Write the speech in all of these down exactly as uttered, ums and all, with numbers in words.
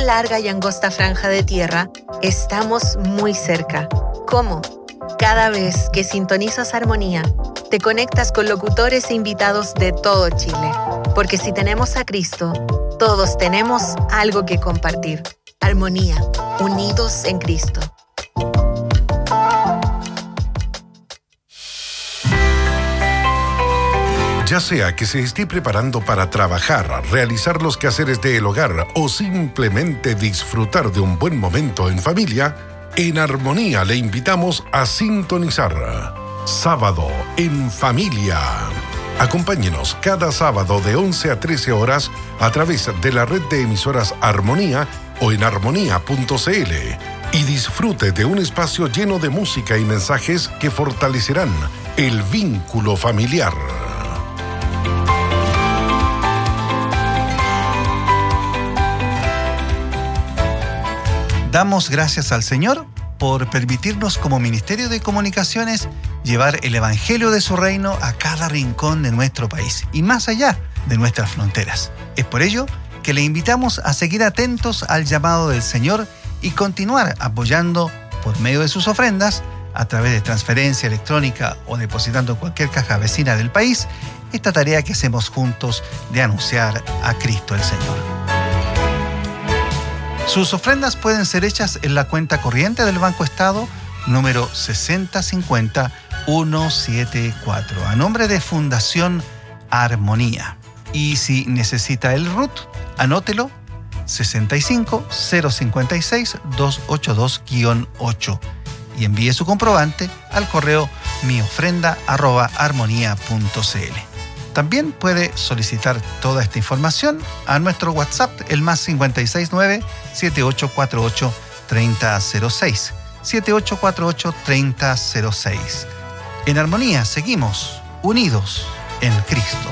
larga y angosta franja de tierra, estamos muy cerca. ¿Cómo? Cada vez que sintonizas Armonía, te conectas con locutores e invitados de todo Chile. Porque si tenemos a Cristo, todos tenemos algo que compartir. Armonía, unidos en Cristo. Ya sea que se esté preparando para trabajar, realizar los quehaceres del hogar o simplemente disfrutar de un buen momento en familia, en Armonía le invitamos a sintonizar Sábado en Familia. Acompáñenos cada sábado de once a trece horas a través de la red de emisoras Armonía o en armonía punto c l y disfrute de un espacio lleno de música y mensajes que fortalecerán el vínculo familiar. Damos gracias al Señor por permitirnos como Ministerio de Comunicaciones llevar el Evangelio de su reino a cada rincón de nuestro país y más allá de nuestras fronteras. Es por ello que le invitamos a seguir atentos al llamado del Señor y continuar apoyando por medio de sus ofrendas, a través de transferencia electrónica o depositando en cualquier caja vecina del país, esta tarea que hacemos juntos de anunciar a Cristo el Señor. Sus ofrendas pueden ser hechas en la cuenta corriente del Banco Estado, número sesenta cincuenta ciento setenta y cuatro, a nombre de Fundación Armonía. Y si necesita el R U T, anótelo, sesenta y cinco cero cincuenta y seis doscientos ochenta y dos guion ocho, y envíe su comprobante al correo miofrenda arroba armonía punto c l. También puede solicitar toda esta información a nuestro WhatsApp, el más cincuenta y seis nueve siete ocho cuatro ocho tres cero cero seis, siete ocho cuatro ocho tres cero cero seis. En Armonía seguimos unidos en Cristo.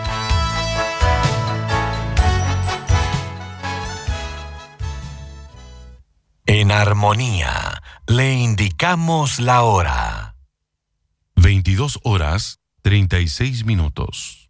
En Armonía le indicamos la hora. veintidós horas treinta y seis minutos.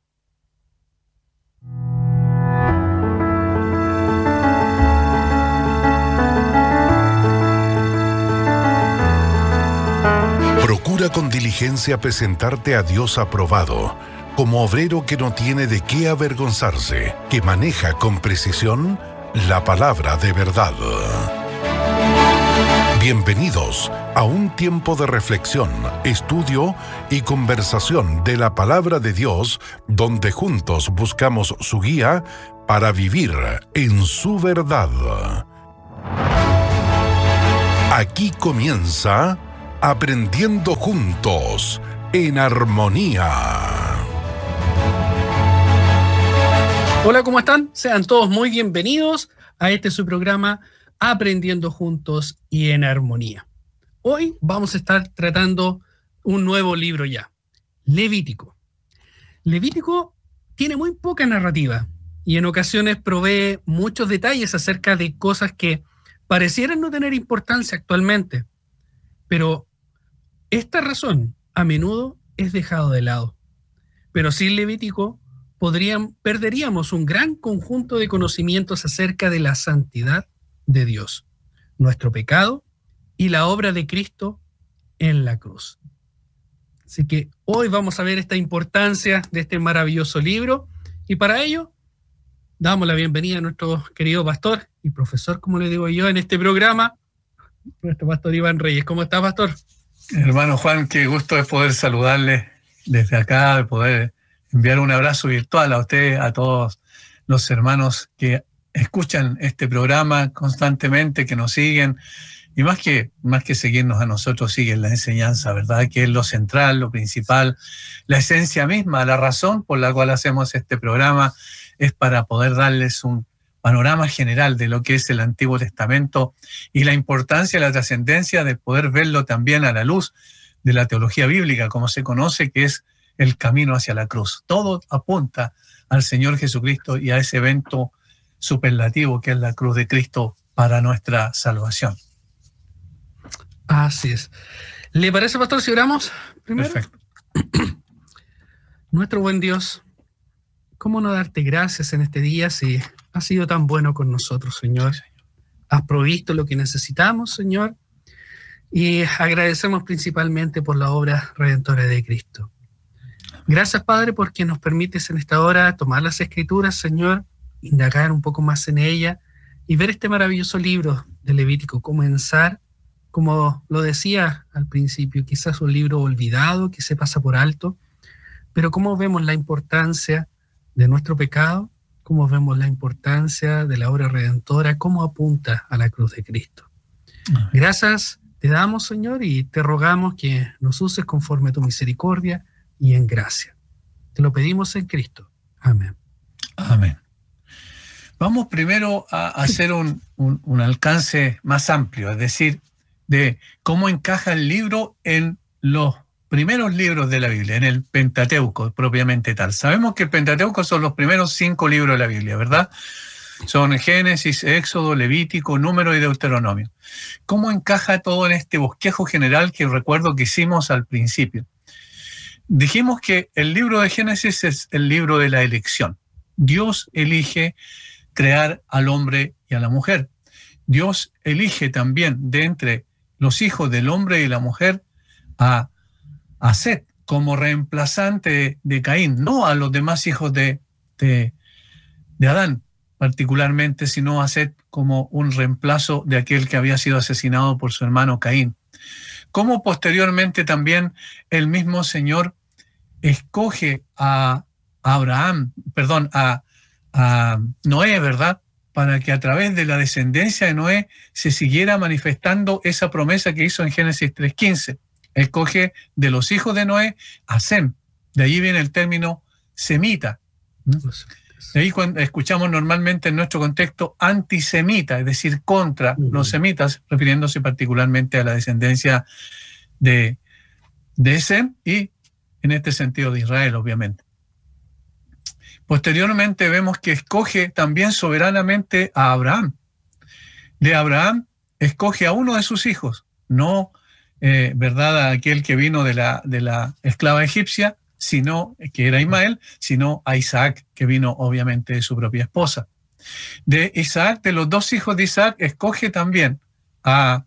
Procura con diligencia presentarte a Dios aprobado, como obrero que no tiene de qué avergonzarse, que maneja con precisión la palabra de verdad. Bienvenidos a un tiempo de reflexión, estudio y conversación de la palabra de Dios, donde juntos buscamos su guía para vivir en su verdad. Aquí comienza Aprendiendo Juntos en Armonía. Hola, ¿cómo están? Sean todos muy bienvenidos a este su programa Aprendiendo Juntos y en Armonía. Hoy vamos a estar tratando un nuevo libro ya, Levítico. Levítico tiene muy poca narrativa y en ocasiones provee muchos detalles acerca de cosas que parecieran no tener importancia actualmente, pero esta razón a menudo es dejado de lado. Pero sin Levítico podrían, perderíamos un gran conjunto de conocimientos acerca de la santidad de Dios, nuestro pecado y la obra de Cristo en la cruz. Así que hoy vamos a ver esta importancia de este maravilloso libro y para ello damos la bienvenida a nuestro querido pastor y profesor, como le digo yo, en este programa, nuestro pastor Iván Reyes. ¿Cómo está, pastor? Hermano Juan, qué gusto es poder saludarle desde acá, de poder enviar un abrazo virtual a usted, a todos los hermanos que escuchan este programa constantemente, que nos siguen, y más que, más que seguirnos a nosotros, siguen la enseñanza, ¿verdad? Que es lo central, lo principal, la esencia misma, la razón por la cual hacemos este programa es para poder darles un panorama general de lo que es el Antiguo Testamento y la importancia y la trascendencia de poder verlo también a la luz de la teología bíblica, como se conoce, que es el camino hacia la cruz. Todo apunta al Señor Jesucristo y a ese evento superlativo que es la cruz de Cristo para nuestra salvación. Así es. ¿Le parece, pastor, si oramos primero? Perfecto. Nuestro buen Dios, ¿cómo no darte gracias en este día si has sido tan bueno con nosotros, Señor? has provisto lo que necesitamos, Señor, y agradecemos principalmente por la obra redentora de Cristo. Gracias, Padre, porque nos permites en esta hora tomar las Escrituras, Señor, indagar un poco más en ella y ver este maravilloso libro de Levítico, comenzar, como lo decía al principio, quizás un libro olvidado que se pasa por alto, pero cómo vemos la importancia de nuestro pecado, cómo vemos la importancia de la obra redentora, cómo apunta a la cruz de Cristo. Amén. Gracias te damos, Señor, y te rogamos que nos uses conforme a tu misericordia y en gracia. Te lo pedimos en Cristo. Amén. Amén. Vamos primero a hacer un, un, un alcance más amplio, es decir, de cómo encaja el libro en los primeros libros de la Biblia, en el Pentateuco propiamente tal. Sabemos que el Pentateuco son los primeros cinco libros de la Biblia, ¿verdad? Son Génesis, Éxodo, Levítico, Número y Deuteronomio. ¿Cómo encaja todo en este bosquejo general que recuerdo que hicimos al principio? Dijimos que el libro de Génesis es el libro de la elección. Dios elige crear al hombre y a la mujer. Dios elige también de entre los hijos del hombre y la mujer a, a Set como reemplazante de, de Caín, no a los demás hijos de, de, de Adán particularmente, sino a Set como un reemplazo de aquel que había sido asesinado por su hermano Caín. Como posteriormente también el mismo Señor escoge a Abraham, perdón, a, a Noé, ¿verdad?, para que a través de la descendencia de Noé se siguiera manifestando esa promesa que hizo en Génesis tres quince. Escoge de los hijos de Noé a Sem. De allí viene el término semita. De ahí cuando escuchamos normalmente en nuestro contexto antisemita, es decir, contra uh-huh. los semitas, refiriéndose particularmente a la descendencia de, de Sem y en este sentido de Israel, obviamente. Posteriormente vemos que escoge también soberanamente a Abraham. De Abraham escoge a uno de sus hijos, no eh, ¿verdad? a aquel que vino de la, de la esclava egipcia, sino que era Ismael, sino a Isaac, que vino obviamente de su propia esposa. De Isaac, de los dos hijos de Isaac, escoge también a,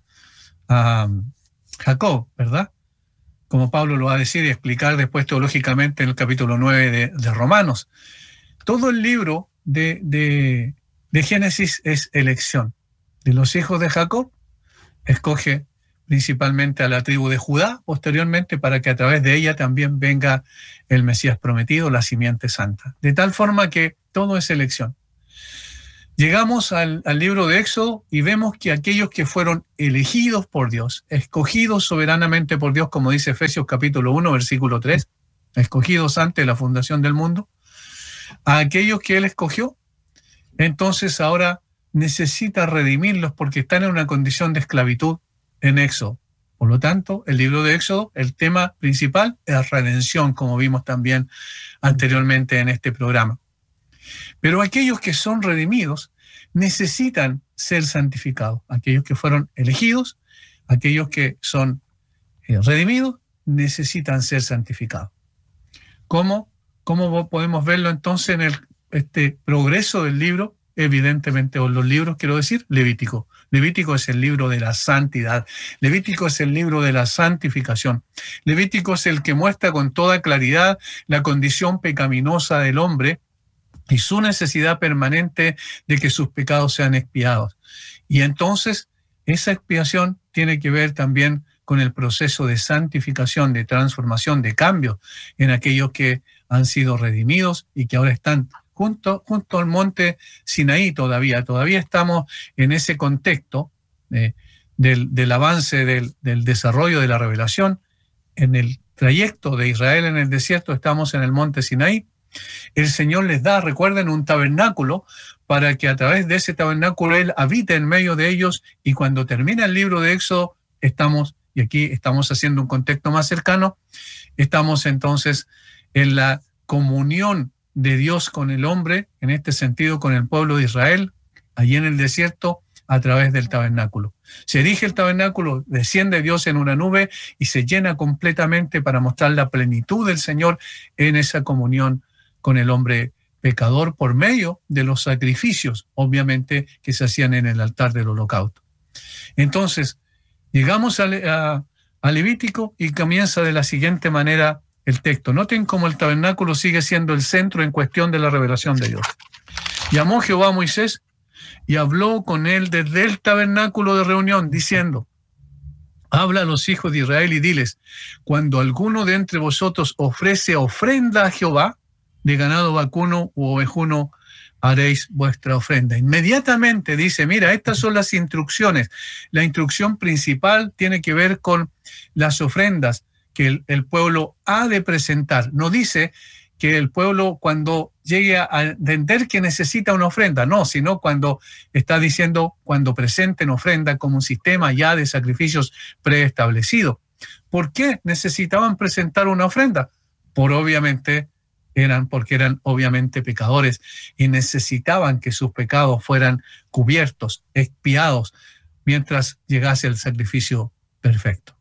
a Jacob, ¿verdad? Como Pablo lo va a decir y explicar después teológicamente en el capítulo nueve de, de Romanos. Todo el libro de, de, de Génesis es elección. De los hijos de Jacob, escoge principalmente a la tribu de Judá, posteriormente para que a través de ella también venga el Mesías prometido, la simiente santa. De tal forma que todo es elección. Llegamos al, al libro de Éxodo y vemos que aquellos que fueron elegidos por Dios, escogidos soberanamente por Dios, como dice Efesios capítulo uno, versículo tres, escogidos antes de la fundación del mundo, a aquellos que Él escogió, entonces ahora necesita redimirlos porque están en una condición de esclavitud en Éxodo. Por lo tanto, el libro de Éxodo, el tema principal es redención, como vimos también anteriormente en este programa. Pero aquellos que son redimidos necesitan ser santificados. Aquellos que fueron elegidos, aquellos que son eh, redimidos, necesitan ser santificados. ¿Cómo? ¿Cómo podemos verlo entonces en el, este progreso del libro? Evidentemente, o los libros, quiero decir, Levítico. Levítico es el libro de la santidad. Levítico es el libro de la santificación. Levítico es el que muestra con toda claridad la condición pecaminosa del hombre y su necesidad permanente de que sus pecados sean expiados. Y entonces, esa expiación tiene que ver también con el proceso de santificación, de transformación, de cambio en aquellos que han sido redimidos y que ahora están junto, junto al monte Sinaí todavía. Todavía estamos en ese contexto eh, del, del avance, del, del desarrollo de la revelación. En el trayecto de Israel en el desierto estamos en el monte Sinaí. El Señor les da, recuerden, un tabernáculo para que a través de ese tabernáculo Él habite en medio de ellos, y cuando termina el libro de Éxodo estamos, y aquí estamos haciendo un contexto más cercano, estamos entonces en la comunión de Dios con el hombre, en este sentido con el pueblo de Israel, allí en el desierto, a través del tabernáculo. Se erige el tabernáculo, desciende Dios en una nube y se llena completamente para mostrar la plenitud del Señor en esa comunión con el hombre pecador por medio de los sacrificios, obviamente, que se hacían en el altar del holocausto. Entonces, llegamos a, a, a Levítico y comienza de la siguiente manera el texto. Noten cómo el tabernáculo sigue siendo el centro en cuestión de la revelación de Dios. Llamó Jehová a Moisés y habló con él desde el tabernáculo de reunión, diciendo: habla a los hijos de Israel y diles: cuando alguno de entre vosotros ofrece ofrenda a Jehová, de ganado vacuno u ovejuno, haréis vuestra ofrenda. Inmediatamente dice, mira, estas son las instrucciones. La instrucción principal tiene que ver con las ofrendas que el, el pueblo ha de presentar. No dice que el pueblo, cuando llegue a entender que necesita una ofrenda, no, sino cuando está diciendo cuando presenten ofrenda como un sistema ya de sacrificios preestablecido. ¿Por qué necesitaban presentar una ofrenda? Por obviamente eran porque eran obviamente pecadores y necesitaban que sus pecados fueran cubiertos, expiados, mientras llegase el sacrificio perfecto.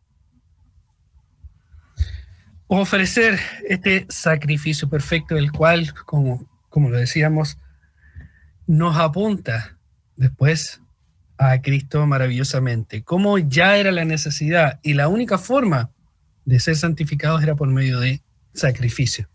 Ofrecer este sacrificio perfecto, el cual, como, como lo decíamos, nos apunta después a Cristo maravillosamente. Como ya era la necesidad y la única forma de ser santificados era por medio de sacrificio.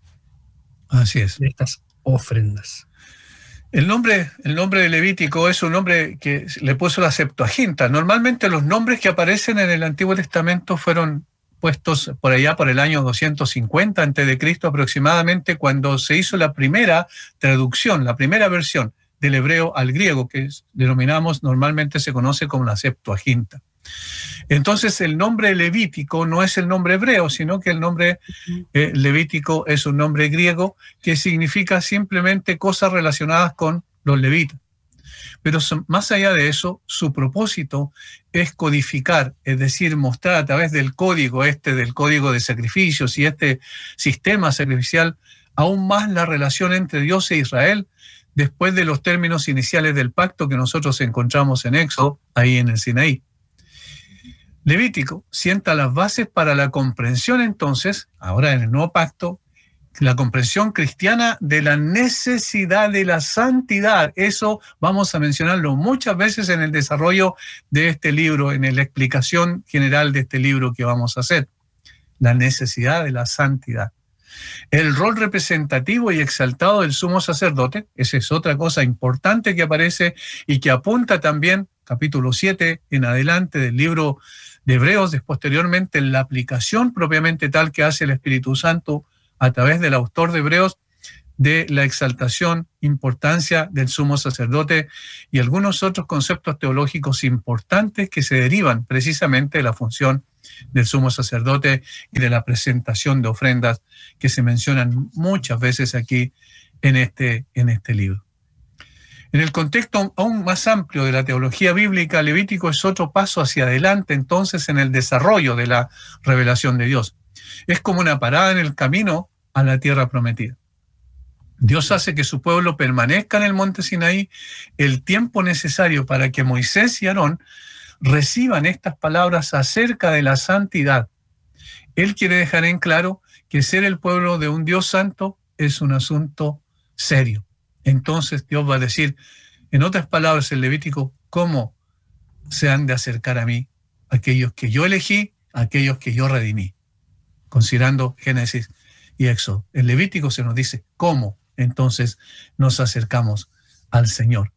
Así es. De estas ofrendas. El nombre, el nombre de Levítico es un nombre que le puso la Septuaginta. Normalmente los nombres que aparecen en el Antiguo Testamento fueron puestos por allá por el año doscientos cincuenta antes de Cristo aproximadamente, cuando se hizo la primera traducción, la primera versión del hebreo al griego, que denominamos, normalmente se conoce como la Septuaginta. Entonces el nombre Levítico no es el nombre hebreo, sino que el nombre eh, Levítico es un nombre griego que significa simplemente cosas relacionadas con los levitas. Pero más allá de eso, su propósito es codificar, es decir, mostrar a través del código este, del código de sacrificios y este sistema sacrificial, aún más la relación entre Dios e Israel después de los términos iniciales del pacto que nosotros encontramos en Éxodo, ahí en el Sinaí. Levítico sienta las bases para la comprensión entonces, ahora en el nuevo pacto, la comprensión cristiana de la necesidad de la santidad. Eso vamos a mencionarlo muchas veces en el desarrollo de este libro, en la explicación general de este libro que vamos a hacer. La necesidad de la santidad. El rol representativo y exaltado del sumo sacerdote, esa es otra cosa importante que aparece y que apunta también, capítulo siete en adelante del libro de Hebreos, posteriormente en la aplicación propiamente tal que hace el Espíritu Santo a través del autor de Hebreos, de la exaltación, importancia del sumo sacerdote y algunos otros conceptos teológicos importantes que se derivan precisamente de la función del sumo sacerdote y de la presentación de ofrendas que se mencionan muchas veces aquí en este, en este libro. En el contexto aún más amplio de la teología bíblica, Levítico es otro paso hacia adelante entonces en el desarrollo de la revelación de Dios. Es como una parada en el camino a la tierra prometida. Dios hace que su pueblo permanezca en el monte Sinaí el tiempo necesario para que Moisés y Aarón reciban estas palabras acerca de la santidad. Él quiere dejar en claro que ser el pueblo de un Dios santo es un asunto serio. Entonces Dios va a decir, en otras palabras, el Levítico, cómo se han de acercar a mí aquellos que yo elegí, aquellos que yo redimí. Considerando Génesis y Éxodo. El Levítico se nos dice cómo entonces nos acercamos al Señor.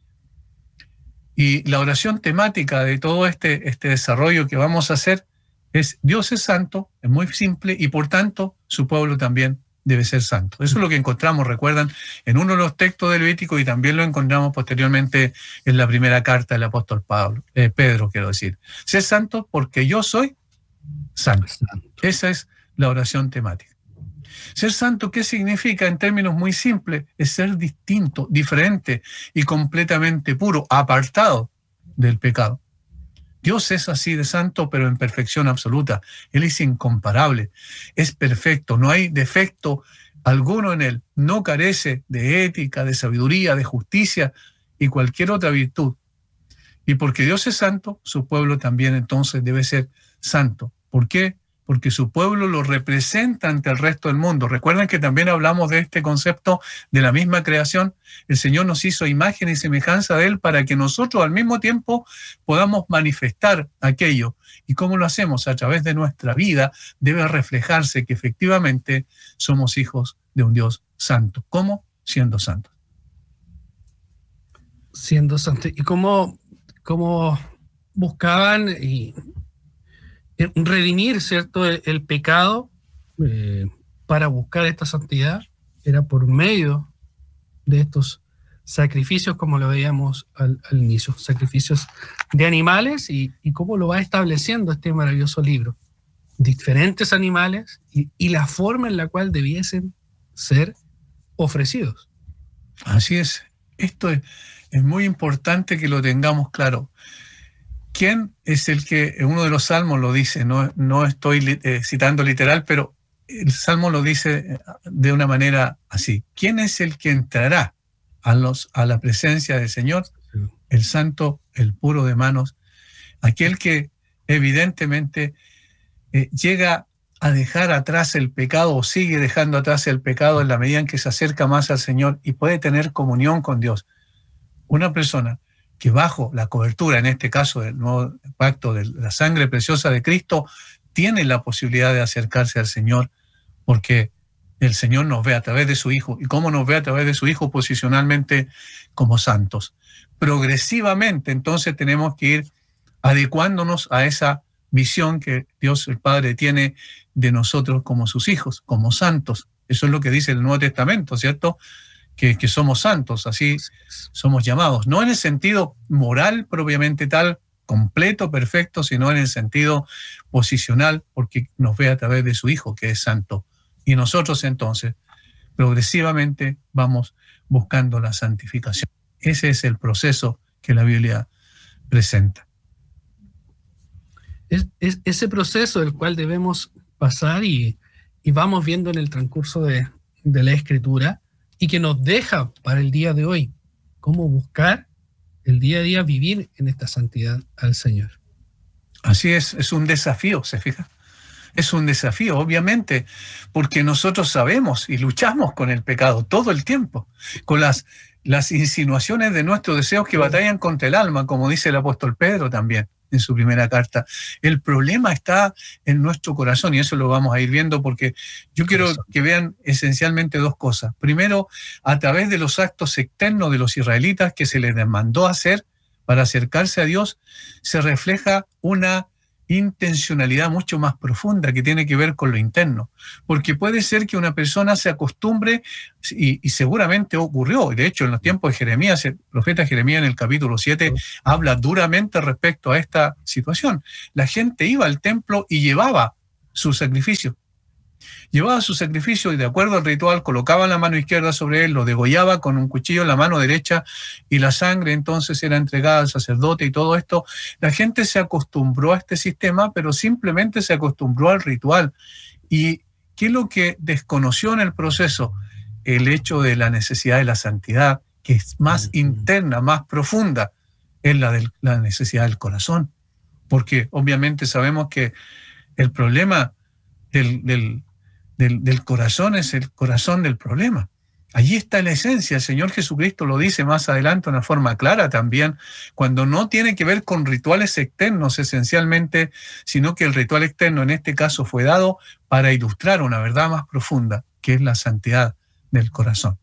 Y la oración temática de todo este, este desarrollo que vamos a hacer es Dios es santo, es muy simple, y por tanto su pueblo también debe ser santo. Eso es lo que encontramos, recuerdan, en uno de los textos del Levítico y también lo encontramos posteriormente en la primera carta del apóstol Pablo, eh, Pedro, quiero decir. Sé santo porque yo soy santo. Esa es la oración temática. Ser santo, ¿qué significa? En términos muy simples, es ser distinto, diferente y completamente puro, apartado del pecado. Dios es así de santo, pero en perfección absoluta. Él es incomparable, es perfecto, no hay defecto alguno en él, no carece de ética, de sabiduría, de justicia y cualquier otra virtud. Y porque Dios es santo, su pueblo también entonces debe ser santo. ¿Por qué? porque su pueblo lo representa ante el resto del mundo. Recuerden que también hablamos de este concepto de la misma creación. El Señor nos hizo imagen y semejanza de Él para que nosotros al mismo tiempo podamos manifestar aquello. ¿Y cómo lo hacemos? A través de nuestra vida debe reflejarse que efectivamente somos hijos de un Dios santo. ¿Cómo? Siendo santos. Siendo santos. ¿Y cómo, cómo buscaban y redimir, ¿cierto?, el, el pecado eh, para buscar esta santidad? Era por medio de estos sacrificios, como lo veíamos al, al inicio, sacrificios de animales, y, y cómo lo va estableciendo este maravilloso libro. Diferentes animales y, y la forma en la cual debiesen ser ofrecidos. Así es. Esto es, es muy importante que lo tengamos claro. ¿Quién es el que, en uno de los salmos lo dice, no, no estoy eh, citando literal, pero el salmo lo dice de una manera así: ¿quién es el que entrará a, los, a la presencia del Señor? El santo, el puro de manos, aquel que evidentemente eh, llega a dejar atrás el pecado o sigue dejando atrás el pecado en la medida en que se acerca más al Señor y puede tener comunión con Dios. Una persona que bajo la cobertura, en este caso del nuevo pacto de la sangre preciosa de Cristo, tiene la posibilidad de acercarse al Señor, porque el Señor nos ve a través de su Hijo. ¿Y cómo nos ve a través de su Hijo? Posicionalmente como santos. Progresivamente, entonces, tenemos que ir adecuándonos a esa visión que Dios el Padre tiene de nosotros como sus hijos, como santos. Eso es lo que dice el Nuevo Testamento, ¿cierto? Que, que somos santos, así somos llamados. No en el sentido moral propiamente tal, completo, perfecto, sino en el sentido posicional, porque nos ve a través de su Hijo, que es santo. Y nosotros entonces, progresivamente, vamos buscando la santificación. Ese es el proceso que la Biblia presenta. Es, es ese proceso del cual debemos pasar y, y vamos viendo en el transcurso de, de la Escritura, y que nos deja para el día de hoy cómo buscar el día a día vivir en esta santidad al Señor. Así es, es un desafío, ¿se fija? Es un desafío, obviamente, porque nosotros sabemos y luchamos con el pecado todo el tiempo, con las, las insinuaciones de nuestros deseos que batallan contra el alma, como dice el apóstol Pedro también en su primera carta. El problema está en nuestro corazón, y eso lo vamos a ir viendo, porque yo quiero que vean esencialmente dos cosas. Primero, a través de los actos externos de los israelitas que se les demandó hacer para acercarse a Dios, se refleja una intencionalidad mucho más profunda que tiene que ver con lo interno, porque puede ser que una persona se acostumbre, y, y seguramente ocurrió, de hecho en los tiempos de Jeremías, el profeta Jeremías en el capítulo siete habla duramente respecto a esta situación. La gente iba al templo y llevaba su sacrificio, llevaba su sacrificio y de acuerdo al ritual colocaba la mano izquierda sobre él, lo degollaba con un cuchillo en la mano derecha y la sangre entonces era entregada al sacerdote y todo esto. La gente se acostumbró a este sistema, pero simplemente se acostumbró al ritual. ¿Y qué es lo que desconoció en el proceso? El hecho de la necesidad de la santidad, que es más interna, más profunda, es la de la necesidad del corazón. Porque obviamente sabemos que el problema del, del Del, del corazón es el corazón del problema. Allí está la esencia. El Señor Jesucristo lo dice más adelante de una forma clara también, cuando no tiene que ver con rituales externos esencialmente, sino que el ritual externo en este caso fue dado para ilustrar una verdad más profunda, que es la santidad del corazón.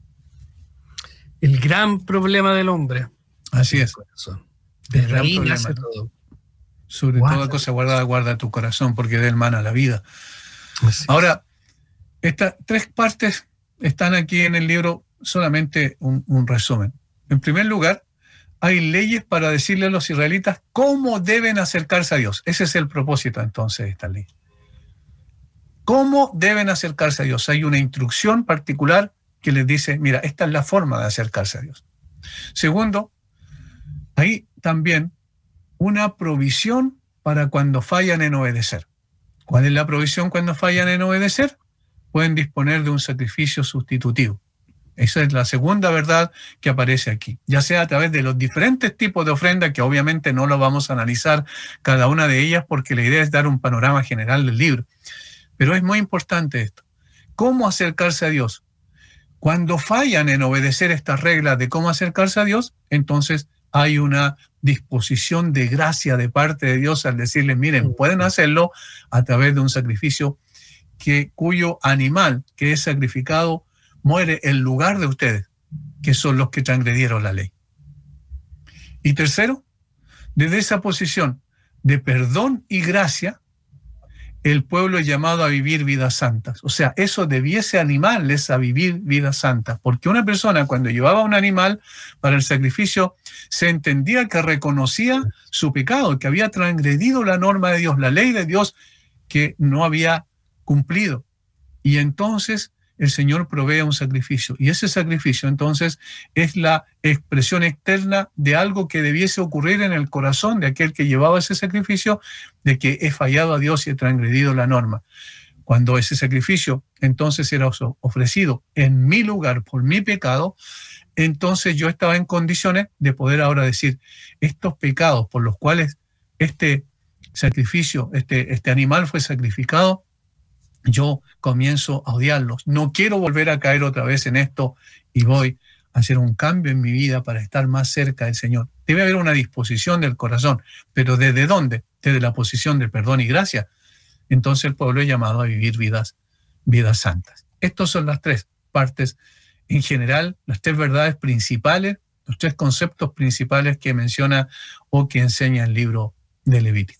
El gran problema del hombre. Así es. El gran problema. Todo. Sobre guarda. Toda cosa guardada, guarda tu corazón, porque de él mana la vida. Así Ahora, estas tres partes están aquí en el libro, solamente un, un resumen. En primer lugar, hay leyes para decirle a los israelitas cómo deben acercarse a Dios. Ese es el propósito entonces de esta ley. ¿Cómo deben acercarse a Dios? Hay una instrucción particular que les dice, mira, esta es la forma de acercarse a Dios. Segundo, hay también una provisión para cuando fallan en obedecer. ¿Cuál es la provisión cuando fallan en obedecer? Pueden disponer de un sacrificio sustitutivo. Esa es la segunda verdad que aparece aquí, ya sea a través de los diferentes tipos de ofrendas, que obviamente no lo vamos a analizar cada una de ellas porque la idea es dar un panorama general del libro. Pero es muy importante esto. ¿Cómo acercarse a Dios? Cuando fallan en obedecer estas reglas de cómo acercarse a Dios, entonces hay una disposición de gracia de parte de Dios al decirles, miren, pueden hacerlo a través de un sacrificio que, cuyo animal que es sacrificado muere en lugar de ustedes, que son los que transgredieron la ley. Y tercero, desde esa posición de perdón y gracia, el pueblo es llamado a vivir vidas santas. O sea, eso debiese animarles a vivir vidas santas, porque una persona cuando llevaba un animal para el sacrificio se entendía que reconocía su pecado, que había transgredido la norma de Dios, la ley de Dios que no había cumplido. Y entonces el Señor provee un sacrificio. Y ese sacrificio entonces es la expresión externa de algo que debiese ocurrir en el corazón de aquel que llevaba ese sacrificio, de que he fallado a Dios y he transgredido la norma. Cuando ese sacrificio entonces era ofrecido en mi lugar por mi pecado, entonces yo estaba en condiciones de poder ahora decir, estos pecados por los cuales este sacrificio, este, este animal fue sacrificado, yo comienzo a odiarlos. No quiero volver a caer otra vez en esto y voy a hacer un cambio en mi vida para estar más cerca del Señor. Debe haber una disposición del corazón, pero ¿desde dónde? Desde la posición del perdón y gracia. Entonces el pueblo es llamado a vivir vidas, vidas santas. Estas son las tres partes en general, las tres verdades principales, los tres conceptos principales que menciona o que enseña el libro de Levítico.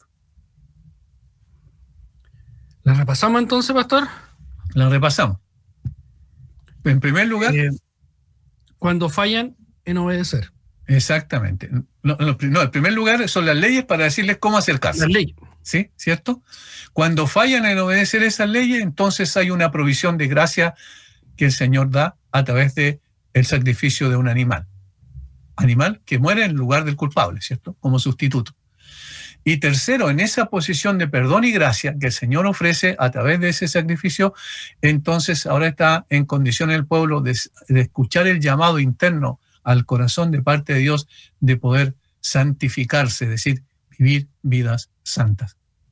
¿La repasamos entonces, pastor? La repasamos. En primer lugar... Eh, cuando fallan en obedecer. Exactamente. No, no, no, en primer lugar son las leyes para decirles cómo acercarse. Las leyes. ¿Sí? ¿Cierto? Cuando fallan en obedecer esas leyes, entonces hay una provisión de gracia que el Señor da a través del sacrificio de un animal. Animal que muere en lugar del culpable, ¿cierto? Como sustituto. Y tercero, en esa posición de perdón y gracia que el Señor ofrece a través de ese sacrificio, entonces ahora está en condición el pueblo de, de escuchar el llamado interno al corazón de parte de Dios de poder santificarse, es decir, vivir vidas santas.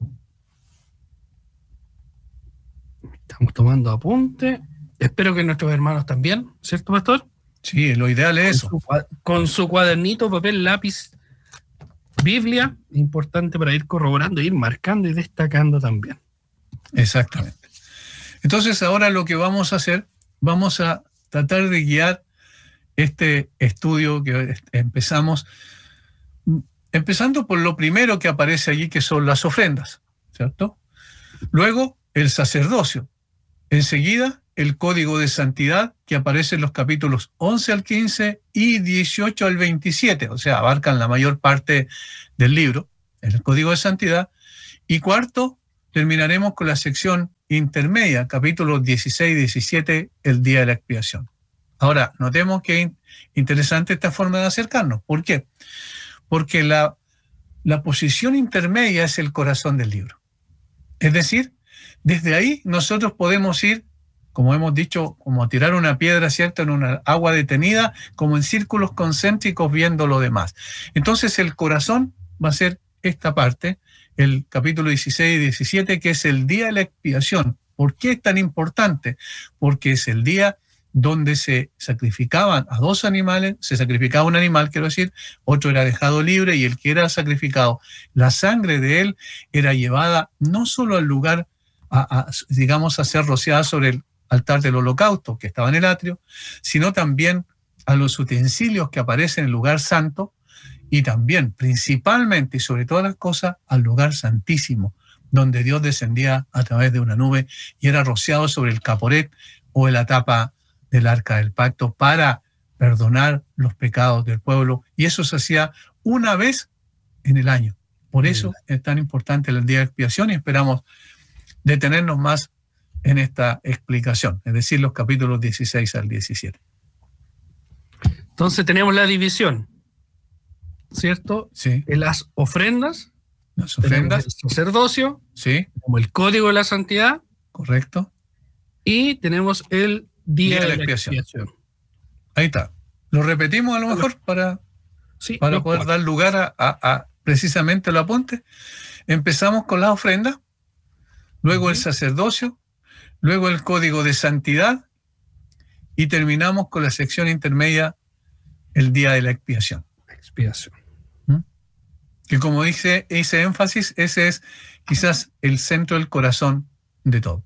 Estamos tomando apunte. Espero que nuestros hermanos también, ¿cierto, pastor? Sí, lo ideal es eso. Con su, con su cuadernito, papel, lápiz, Biblia, importante para ir corroborando, ir marcando y destacando también. Exactamente. Entonces ahora lo que vamos a hacer, vamos a tratar de guiar este estudio que empezamos, empezando por lo primero que aparece allí, que son las ofrendas, ¿cierto? Luego el sacerdocio. Enseguida el código de santidad, que aparece en los capítulos once al quince y dieciocho al veintisiete, o sea, abarcan la mayor parte del libro, el código de santidad. Y cuarto, terminaremos con la sección intermedia, capítulos dieciséis y diecisiete, el día de la expiación. Ahora, notemos que es interesante esta forma de acercarnos. ¿Por qué? Porque la, la posición intermedia es el corazón del libro. Es decir, desde ahí nosotros podemos ir, como hemos dicho, como a tirar una piedra, ¿cierto?, en una agua detenida, como en círculos concéntricos viendo lo demás. Entonces el corazón va a ser esta parte, el capítulo dieciséis y diecisiete, que es el día de la expiación. ¿Por qué es tan importante? Porque es el día donde se sacrificaban a dos animales, se sacrificaba un animal, quiero decir, otro era dejado libre, y el que era sacrificado, la sangre de él era llevada no solo al lugar, a, a, digamos, a ser rociada sobre el altar del holocausto que estaba en el atrio, sino también a los utensilios que aparecen en el lugar santo, y también, principalmente y sobre todas las cosas, al lugar santísimo, donde Dios descendía a través de una nube y era rociado sobre el caporet o la tapa del arca del pacto para perdonar los pecados del pueblo, y eso se hacía una vez en el año. Por eso es tan importante el día de expiación, y esperamos detenernos más en esta explicación, es decir, los capítulos dieciséis al diecisiete. Entonces tenemos la división, ¿cierto? Sí. En las ofrendas, las ofrendas, el sacerdocio, sí, como el código de la santidad, correcto, y tenemos el día, día de, de la expiación. expiación. Ahí está. Lo repetimos a lo mejor para, Sí, para los poder cuatro. dar lugar a, a, a precisamente el apunte. Empezamos con la ofrenda, luego el sacerdocio, luego el código de santidad y terminamos con la sección intermedia, el día de la expiación. Expiación. Que como dice ese énfasis, ese es quizás el centro del corazón de todo.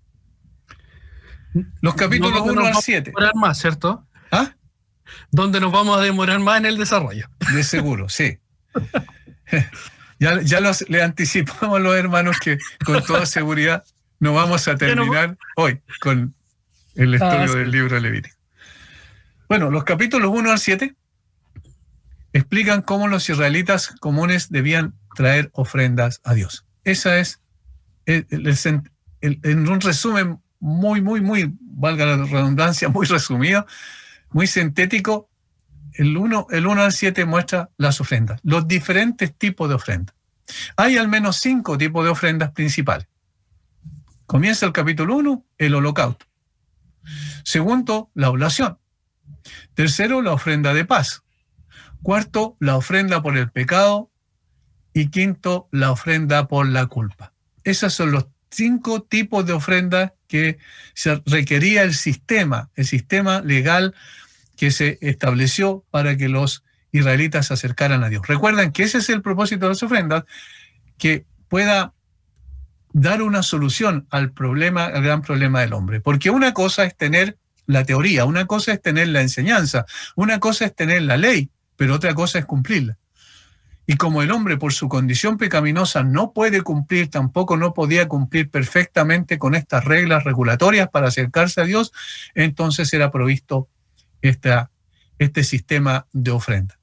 Los capítulos No, no uno nos al vamos a siete. demorar más, ¿cierto? ¿Ah? Donde nos vamos a demorar más en el desarrollo. De seguro, sí. Ya, ya los, le anticipamos a los hermanos que con toda seguridad no vamos a terminar hoy con el estudio Ah, sí. del libro de Levítico. Bueno, los capítulos uno al siete explican cómo los israelitas comunes debían traer ofrendas a Dios. Esa es, el, el, el, el, en un resumen muy, muy, muy, valga la redundancia, muy resumido, muy sintético, el uno, el uno al siete muestra las ofrendas, los diferentes tipos de ofrendas. Hay al menos cinco tipos de ofrendas principales. Comienza el capítulo uno, el holocausto. Segundo, la oblación. Tercero, la ofrenda de paz. Cuarto, la ofrenda por el pecado. Y quinto, la ofrenda por la culpa. Esos son los cinco tipos de ofrendas que se requería el sistema, el sistema legal que se estableció para que los israelitas se acercaran a Dios. Recuerden que ese es el propósito de las ofrendas, que pueda dar una solución al problema, al gran problema del hombre. Porque una cosa es tener la teoría, una cosa es tener la enseñanza, una cosa es tener la ley, pero otra cosa es cumplirla. Y como el hombre por su condición pecaminosa no puede cumplir, tampoco no podía cumplir perfectamente con estas reglas regulatorias para acercarse a Dios, entonces era provisto esta, este sistema de ofrenda.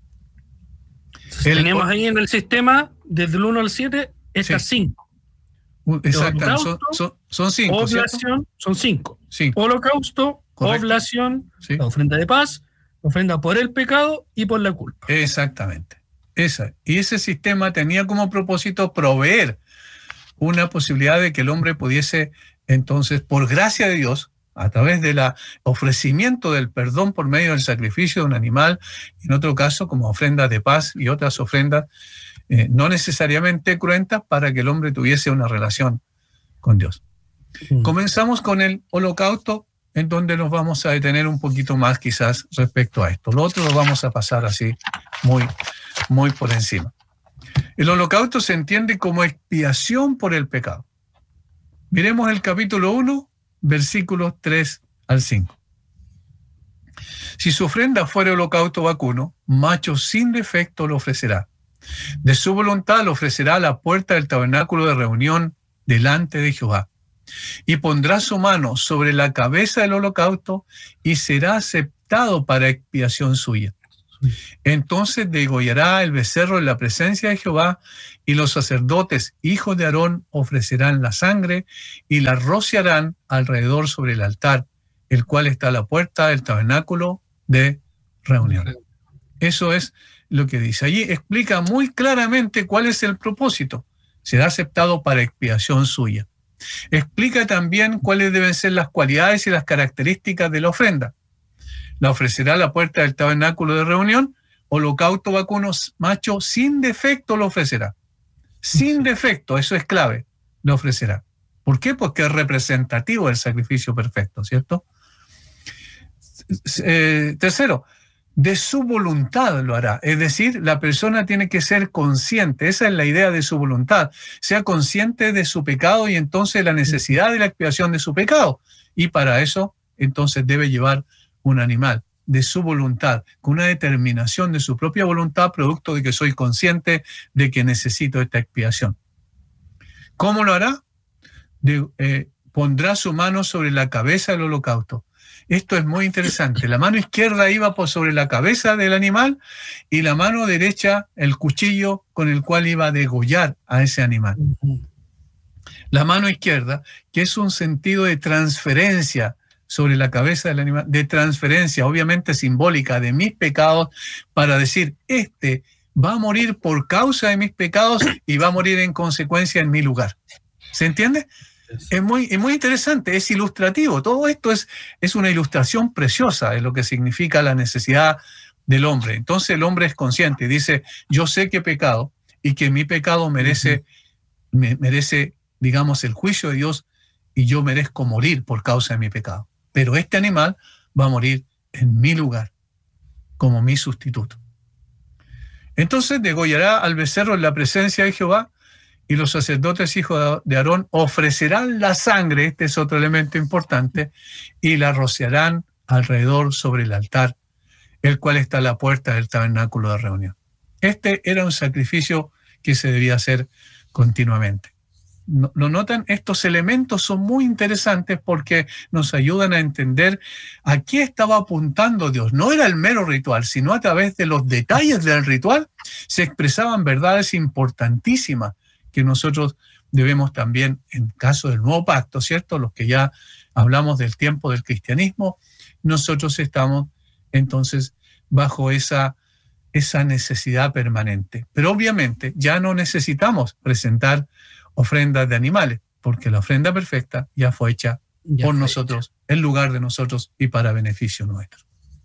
El, Tenemos ahí en el sistema, desde el uno al siete, estas Sí. cinco. Exactamente, son, son, son cinco, ¿cierto? Oblación, son cinco. Sí, Holocausto, Correcto. oblación, sí. la ofrenda de paz, la ofrenda por el pecado y por la culpa. Exactamente. Esa. Y ese sistema tenía como propósito proveer una posibilidad de que el hombre pudiese, entonces, por gracia de Dios, a través del ofrecimiento del perdón por medio del sacrificio de un animal, en otro caso como ofrendas de paz y otras ofrendas eh, no necesariamente cruentas, para que el hombre tuviese una relación con Dios. Mm. Comenzamos con el holocausto, en donde nos vamos a detener un poquito más quizás respecto a esto. Lo otro lo vamos a pasar así muy, muy por encima. El holocausto se entiende como expiación por el pecado. Miremos el capítulo uno, versículos tres al cinco. Si su ofrenda fuera holocausto vacuno, macho sin defecto lo ofrecerá. De su voluntad lo ofrecerá a la puerta del tabernáculo de reunión delante de Jehová. Y pondrá su mano sobre la cabeza del holocausto y será aceptado para expiación suya. Entonces degollará el becerro en la presencia de Jehová, y los sacerdotes, hijos de Aarón, ofrecerán la sangre y la rociarán alrededor sobre el altar, el cual está a la puerta del tabernáculo de reunión. Eso es lo que dice. Allí explica muy claramente cuál es el propósito. Será aceptado para expiación suya. Explica también cuáles deben ser las cualidades y las características de la ofrenda. La ofrecerá a la puerta del tabernáculo de reunión, holocausto vacuno macho sin defecto lo ofrecerá. Sin defecto, eso es clave, lo ofrecerá. ¿Por qué? Porque es representativo del sacrificio perfecto, ¿cierto? Eh, tercero, de su voluntad lo hará. Es decir, la persona tiene que ser consciente, esa es la idea de su voluntad, sea consciente de su pecado y entonces la necesidad de la expiación de su pecado. Y para eso, entonces debe llevar un animal de su voluntad, con una determinación de su propia voluntad, producto de que soy consciente de que necesito esta expiación. ¿Cómo lo hará? De, eh, pondrá su mano sobre la cabeza del holocausto. Esto es muy interesante. La mano izquierda iba por sobre la cabeza del animal y la mano derecha el cuchillo con el cual iba a degollar a ese animal. La mano izquierda, que es un sentido de transferencia sobre la cabeza del animal, de transferencia obviamente simbólica de mis pecados, para decir, este va a morir por causa de mis pecados y va a morir en consecuencia en mi lugar. ¿Se entiende? Es muy, es muy interesante, es ilustrativo. Todo esto es, es una ilustración preciosa de lo que significa la necesidad del hombre. Entonces el hombre es consciente y dice, yo sé que he pecado y que mi pecado merece, uh-huh. me, merece, digamos, el juicio de Dios y yo merezco morir por causa de mi pecado. Pero este animal va a morir en mi lugar, como mi sustituto. Entonces degollará al becerro en la presencia de Jehová, y los sacerdotes hijos de Aarón ofrecerán la sangre, este es otro elemento importante, y la rociarán alrededor sobre el altar, el cual está a la puerta del tabernáculo de reunión. Este era un sacrificio que se debía hacer continuamente. ¿Lo notan? Estos elementos son muy interesantes porque nos ayudan a entender a qué estaba apuntando Dios. No era el mero ritual, sino a través de los detalles del ritual se expresaban verdades importantísimas que nosotros debemos también, en caso del nuevo pacto, ¿cierto? Los que ya hablamos del tiempo del cristianismo, nosotros estamos entonces bajo esa, esa necesidad permanente. Pero obviamente ya no necesitamos presentar ofrendas de animales, porque la ofrenda perfecta ya fue hecha ya por fue nosotros, hecha. En lugar de nosotros y para beneficio nuestro.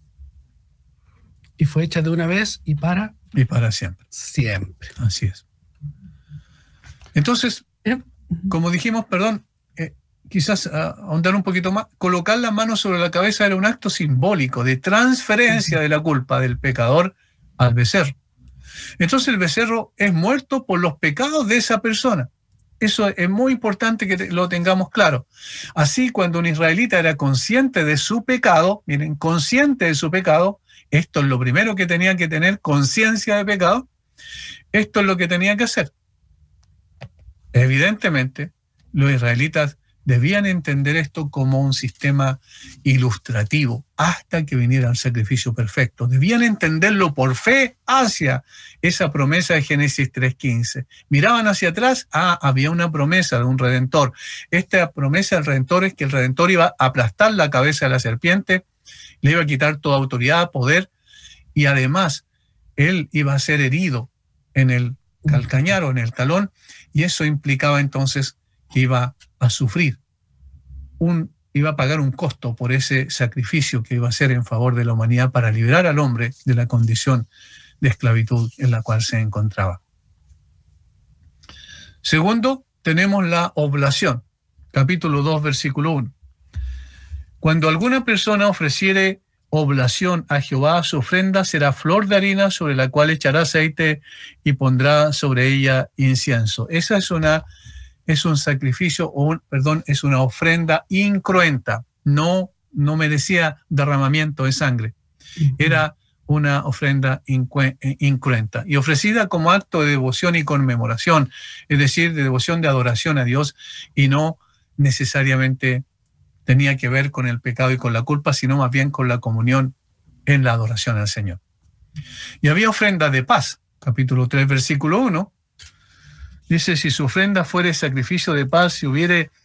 Y fue hecha de una vez y para... Y para siempre. Siempre. Así es. Entonces, como dijimos, perdón, eh, quizás uh, ahondar un poquito más, colocar la mano sobre la cabeza era un acto simbólico de transferencia de la culpa del pecador al becerro. Entonces el becerro es muerto por los pecados de esa persona. Eso es muy importante que lo tengamos claro. Así, cuando un israelita era consciente de su pecado, miren, consciente de su pecado, esto es lo primero que tenía que tener, conciencia de pecado, esto es lo que tenía que hacer. Evidentemente, los israelitas debían entender esto como un sistema ilustrativo hasta que viniera el sacrificio perfecto. Debían entenderlo por fe hacia esa promesa de Génesis tres quince. Miraban hacia atrás, ah, había una promesa de un Redentor. Esta promesa del Redentor es que el Redentor iba a aplastar la cabeza de la serpiente, le iba a quitar toda autoridad, poder, y además él iba a ser herido en el calcañar o en el talón, y eso implicaba entonces que iba a sufrir, un, iba a pagar un costo por ese sacrificio que iba a hacer en favor de la humanidad para liberar al hombre de la condición de esclavitud en la cual se encontraba. Segundo, tenemos la oblación, capítulo dos, versículo uno. Cuando alguna persona ofreciere oblación a Jehová, su ofrenda será flor de harina sobre la cual echará aceite y pondrá sobre ella incienso. Esa es una es un sacrificio, o un, perdón, es una ofrenda incruenta. No, no merecía derramamiento de sangre. Era una ofrenda incruenta y ofrecida como acto de devoción y conmemoración, es decir, de devoción, de adoración a Dios, y no necesariamente tenía que ver con el pecado y con la culpa, sino más bien con la comunión en la adoración al Señor. Y había ofrenda de paz, capítulo tres, versículo uno, dice, si su ofrenda fuere sacrificio de paz, si hubiere